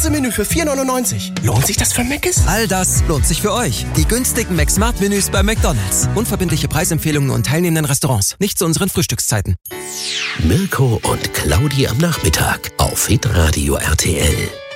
Menü für 4,99. Lohnt sich das für Mc's? All das lohnt sich für euch. Die günstigen McSmart-Menüs bei McDonald's. Unverbindliche Preisempfehlungen und teilnehmenden Restaurants. Nicht zu unseren Frühstückszeiten. Mirko und Claudi am Nachmittag auf Hitradio RTL.